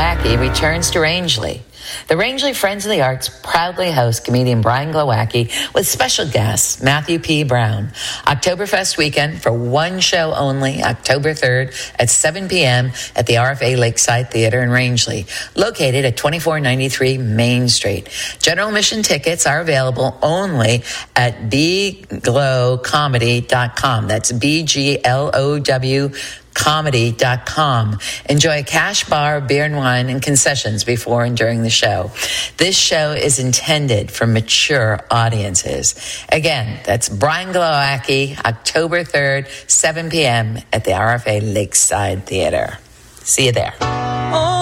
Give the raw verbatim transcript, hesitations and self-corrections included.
Glowacki returns to Rangeley. The Rangeley Friends of the Arts proudly host comedian Brian Glowacki with special guest Matthew P. Brown. Oktoberfest weekend for one show only, October third at seven p.m. at the R F A Lakeside Theater in Rangeley, located at twenty-four ninety-three Main Street. General admission tickets are available only at b glow comedy dot com. That's B G L O W comedy dot com. Enjoy a cash bar, beer and wine, and concessions before and during the show. This show is intended for mature audiences. Again, that's Brian Glowacki, October third, seven p.m. at the R F A Lakeside Theater. See you there.